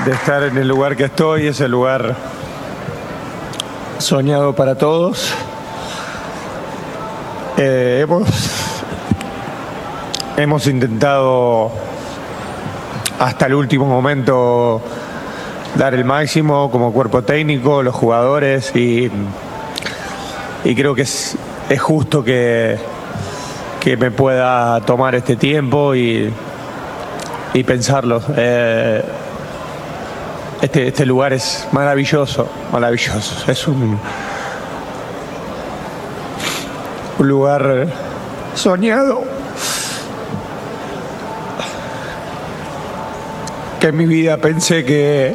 de estar en el lugar que estoy, es el lugar soñado para todos. Hemos intentado hasta el último momento dar el máximo como cuerpo técnico, los jugadores, y creo que es justo que me pueda tomar este tiempo y pensarlo. Este lugar es maravilloso. Es un lugar soñado que en mi vida pensé que...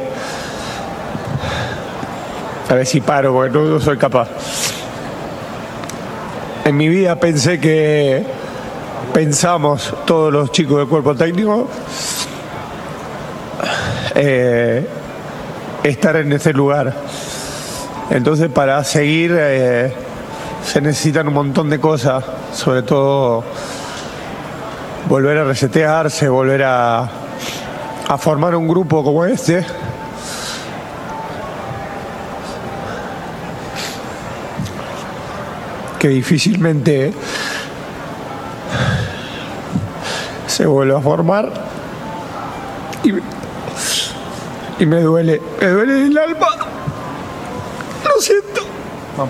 A ver si paro porque no soy capaz. En mi vida pensamos todos los chicos del cuerpo técnico estar en ese lugar. Entonces, para seguir se necesitan un montón de cosas, sobre todo volver a resetearse, volver a formar un grupo como este, que difícilmente se vuelve a formar, y me duele el alma. Lo siento. Vamos.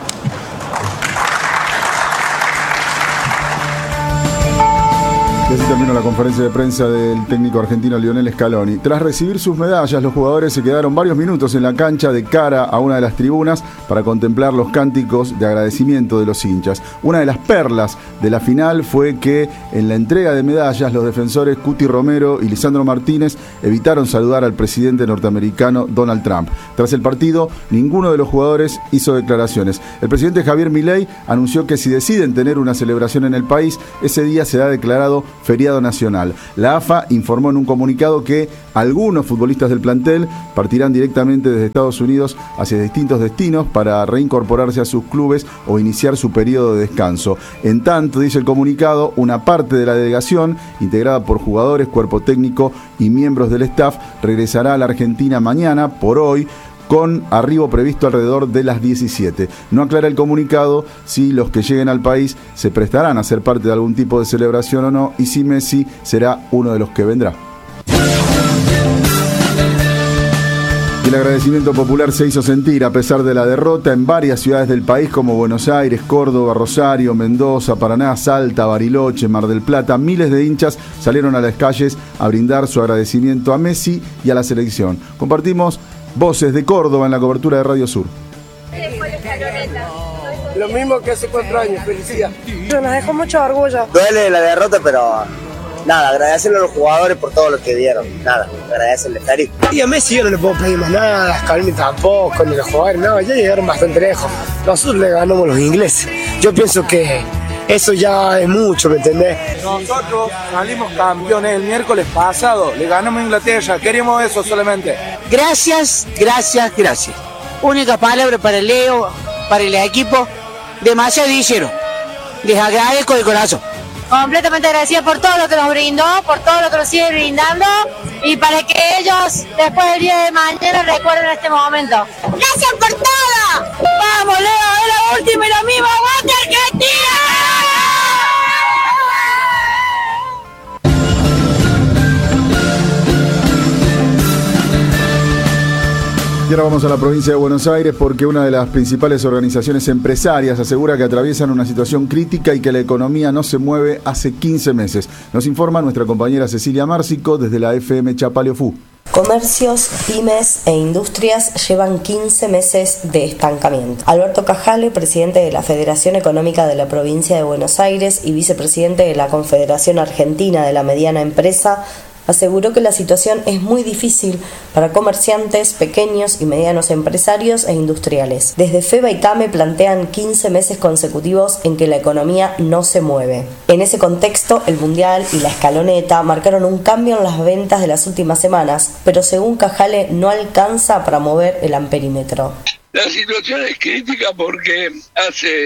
Y así terminó la conferencia de prensa del técnico argentino Lionel Scaloni. Tras recibir sus medallas, los jugadores se quedaron varios minutos en la cancha de cara a una de las tribunas para contemplar los cánticos de agradecimiento de los hinchas. Una de las perlas de la final fue que en la entrega de medallas los defensores Cuti Romero y Lisandro Martínez evitaron saludar al presidente norteamericano Donald Trump. Tras el partido, ninguno de los jugadores hizo declaraciones. El presidente Javier Milei anunció que si deciden tener una celebración en el país, ese día será declarado feriado nacional. La AFA informó en un comunicado que algunos futbolistas del plantel partirán directamente desde Estados Unidos hacia distintos destinos para reincorporarse a sus clubes o iniciar su periodo de descanso. En tanto, dice el comunicado, una parte de la delegación, integrada por jugadores, cuerpo técnico y miembros del staff, regresará a la Argentina mañana, por hoy, con arribo previsto alrededor de las 17. No aclara el comunicado si los que lleguen al país se prestarán a ser parte de algún tipo de celebración o no, y si Messi será uno de los que vendrá. El agradecimiento popular se hizo sentir a pesar de la derrota en varias ciudades del país como Buenos Aires, Córdoba, Rosario, Mendoza, Paraná, Salta, Bariloche, Mar del Plata. Miles de hinchas salieron a las calles a brindar su agradecimiento a Messi y a la selección. Compartimos voces de Córdoba en la cobertura de Radio Sur. Lo mismo que hace 4 años, felicidad. Nos dejó mucho orgullo. Duele la derrota, pero nada, agradecerle a los jugadores por todo lo que dieron. Nada, agradecerle, Feliz. Y a Messi yo no le puedo pedir más nada, a Scaloni tampoco, ni a los jugadores, no, ya llegaron bastante lejos. Nosotros le ganamos a los ingleses. Yo pienso que eso ya es mucho, ¿me entendés? Nosotros salimos campeones el miércoles pasado, le ganamos a Inglaterra, queríamos eso solamente. Gracias. Única palabra para Leo, para el equipo, demasiado hicieron. Les agradezco de corazón. Completamente agradecida por todo lo que nos brindó, por todo lo que nos sigue brindando, y para que ellos después del día de mañana recuerden este momento. ¡Gracias por todo! ¡Vamos, Leo! ¡Es la última y lo mismo! ¡Aguante Argentina! Y ahora vamos a la provincia de Buenos Aires porque una de las principales organizaciones empresarias asegura que atraviesan una situación crítica y que la economía no se mueve hace 15 meses. Nos informa nuestra compañera Cecilia Márcico desde la FM Chapaleofú. Comercios, pymes e industrias llevan 15 meses de estancamiento. Alberto Cajale, presidente de la Federación Económica de la Provincia de Buenos Aires y vicepresidente de la Confederación Argentina de la Mediana Empresa, aseguró que la situación es muy difícil para comerciantes, pequeños y medianos empresarios e industriales. Desde FEBA y CAME plantean 15 meses consecutivos en que la economía no se mueve. En ese contexto, el Mundial y la Escaloneta marcaron un cambio en las ventas de las últimas semanas, pero según Cajale no alcanza para mover el amperímetro. La situación es crítica porque hace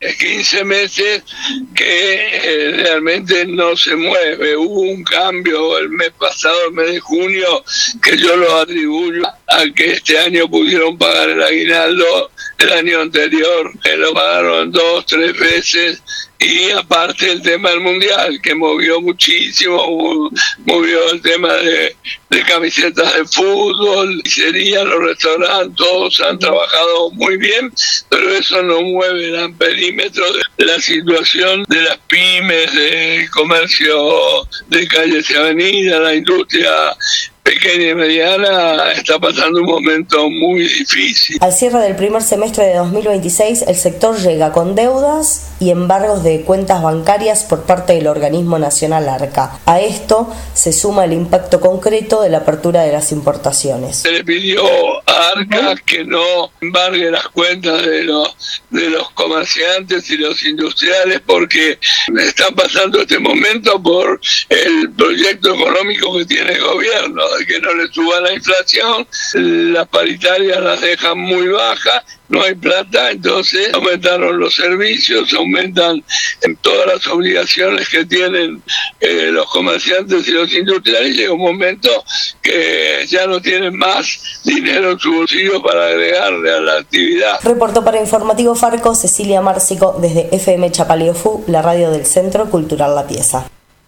15 meses que realmente no se mueve. Hubo un cambio el mes pasado, el mes de junio, que yo lo atribuyo a que este año pudieron pagar el aguinaldo. El año anterior lo pagaron 2, 3 veces. Y aparte el tema del mundial, que movió muchísimo, movió el tema de camisetas de fútbol, pizzerías, los restaurantes, todos han trabajado muy bien, pero eso no mueve el perímetro de la situación de las pymes, del comercio de calles y avenidas, la industria pequeña y mediana está pasando un momento muy difícil. Al cierre del primer semestre de 2026, el sector llega con deudas y embargos de cuentas bancarias por parte del organismo nacional ARCA. A esto se suma el impacto concreto de la apertura de las importaciones. Se le pidió a ARCA que no embargue las cuentas de los comerciantes y los industriales porque están pasando este momento por el proyecto económico que tiene el gobierno, de que no le suba la inflación, las paritarias las dejan muy bajas, no hay plata, entonces aumentaron los servicios, aumentan todas las obligaciones que tienen los comerciantes y los industriales. Llega un momento que ya no tienen más dinero en su bolsillo para agregarle a la actividad. Reportó para Informativo Farco Cecilia Márcico desde FM Chapaleofú, la radio del Centro Cultural La Pieza.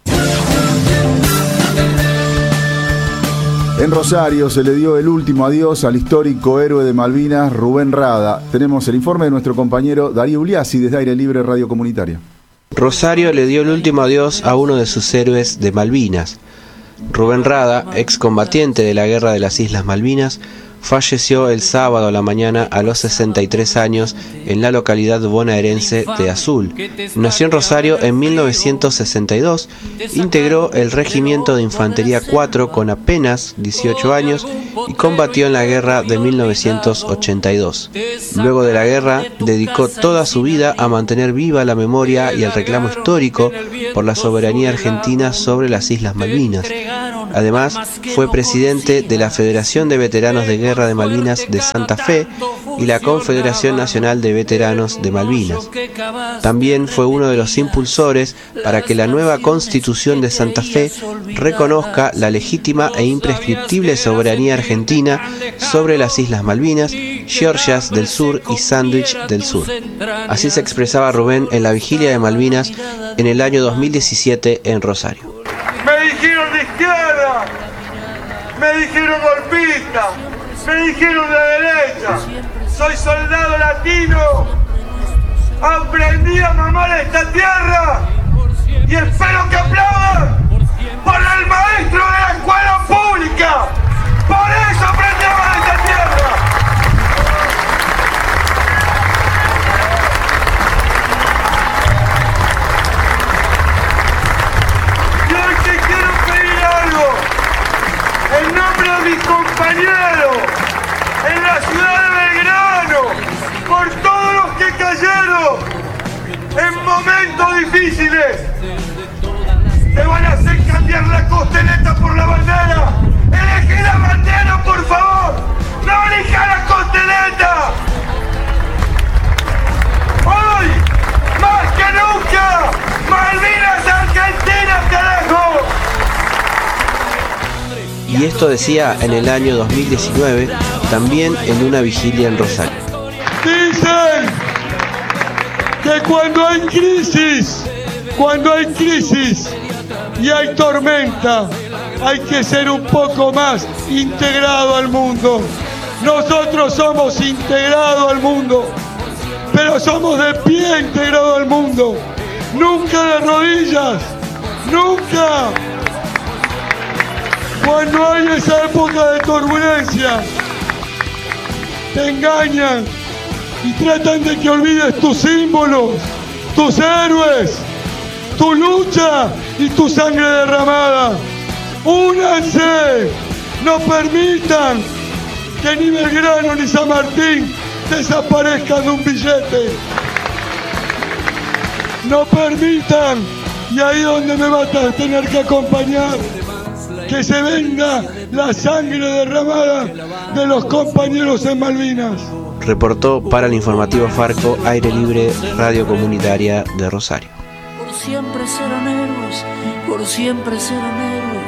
En Rosario se le dio el último adiós al histórico héroe de Malvinas, Rubén Rada. Tenemos el informe de nuestro compañero Darío Uliassi desde Aire Libre Radio Comunitaria. Rosario le dio el último adiós a uno de sus héroes de Malvinas. Rubén Rada, excombatiente de la Guerra de las Islas Malvinas, falleció el sábado a la mañana a los 63 años en la localidad bonaerense de Azul. Nació en Rosario en 1962, integró el Regimiento de Infantería 4 con apenas 18 años y combatió en la guerra de 1982. Luego de la guerra, dedicó toda su vida a mantener viva la memoria y el reclamo histórico por la soberanía argentina sobre las Islas Malvinas. Además, fue presidente de la Federación de Veteranos de Guerra de Malvinas de Santa Fe y la Confederación Nacional de Veteranos de Malvinas. También fue uno de los impulsores para que la nueva Constitución de Santa Fe reconozca la legítima e imprescriptible soberanía argentina sobre las Islas Malvinas, Georgias del Sur y Sandwich del Sur. Así se expresaba Rubén en la vigilia de Malvinas en el año 2017 en Rosario. Me dijeron de izquierda, me dijeron golpista, me dijeron de derecha. Soy soldado latino, aprendí a mamar esta tierra y espero que aplaudan por el maestro de la escuela pública. Por eso aprendí a amar esta tierra. En nombre de mis compañeros, en la ciudad de Belgrano, por todos los que cayeron en momentos difíciles, te van a hacer cambiar la costeleta por la bandera. Elegí la bandera, por favor, no elija la costeleta. Hoy, más que nunca, Malvinas Argentina, carajo. Y esto decía en el año 2019, también en una vigilia en Rosario. Dicen que cuando hay crisis y hay tormenta, hay que ser un poco más integrado al mundo. Nosotros somos integrados al mundo, pero somos de pie integrados al mundo. Nunca de rodillas, nunca. Cuando hay esa época de turbulencia, te engañan y tratan de que olvides tus símbolos, tus héroes, tu lucha y tu sangre derramada. ¡Únanse! No permitan que ni Belgrano ni San Martín desaparezcan de un billete. No permitan, y ahí donde me vas a tener que acompañar. que se venga la sangre derramada de los compañeros en Malvinas. Reportó para el informativo Farco, Aire Libre, Radio Comunitaria de Rosario. Por siempre serán héroes, por siempre serán héroes.